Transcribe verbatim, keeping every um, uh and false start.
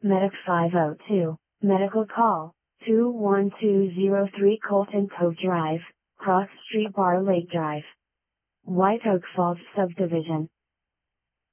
Medic five oh two, medical call, two one two zero three Colton Cove Drive, Cross Street Bar Lake Drive. White Oak Falls Subdivision.